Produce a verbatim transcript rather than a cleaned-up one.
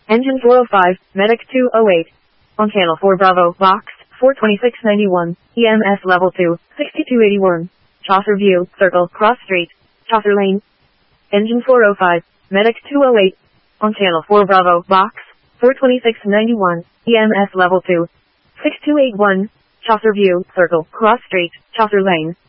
Engine four oh five, Medic two oh eight. On channel four Bravo, box, four twenty-six ninety-one, E M S level two, sixty-two eighty-one. Chaucer View, Circle, Cross Street, Chaucer Lane. Engine four oh five, Medic two oh eight. On channel four Bravo, box, four twenty-six ninety-one, E M S level two, sixty-two eighty-one. Chaucer View, Circle, Cross Street, Chaucer Lane.